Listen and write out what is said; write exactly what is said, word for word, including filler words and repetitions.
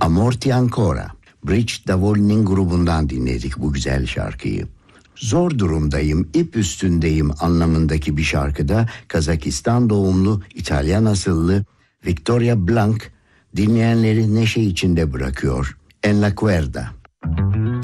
Amorti Ancora, Bridge Davoli'nin grubundan dinledik bu güzel şarkıyı. Zor durumdayım, ip üstündeyim anlamındaki bir şarkıda Kazakistan doğumlu, İtalyan asıllı Victoria Blanc dinleyenleri neşe içinde bırakıyor. En la cuerda.